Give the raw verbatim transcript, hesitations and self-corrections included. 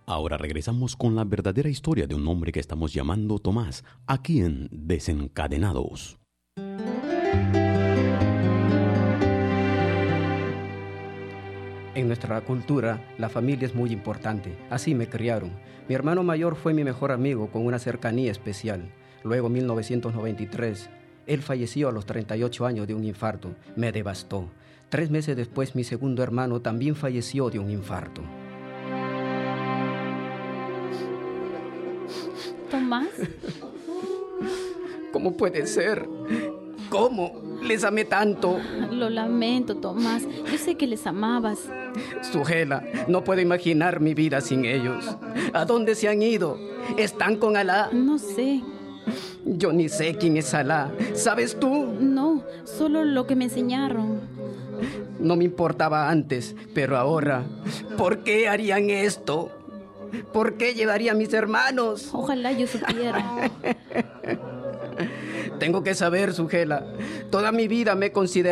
Ahora regresamos con la verdadera historia de un hombre que estamos llamando Tomás, aquí en Desencadenados. En nuestra cultura, la familia es muy importante. Así me criaron. Mi hermano mayor fue mi mejor amigo con una cercanía especial. Luego, en mil novecientos noventa y tres, él falleció a los treinta y ocho años de un infarto. Me devastó. Tres meses después, mi segundo hermano también falleció de un infarto. ¿Tomás? ¿Cómo puede ser? ¿Cómo? Les amé tanto. Lo lamento, Tomás. Yo sé que les amabas. Sujela, no puedo imaginar mi vida sin ellos. ¿A dónde se han ido? ¿Están con Alá? No sé. Yo ni sé quién es Alá. ¿Sabes tú? No, solo lo que me enseñaron. No me importaba antes, pero ahora, ¿por qué harían esto? ¿Por qué llevaría a mis hermanos? Ojalá yo supiera. Tengo que saber, Sujela. Toda mi vida me he considerado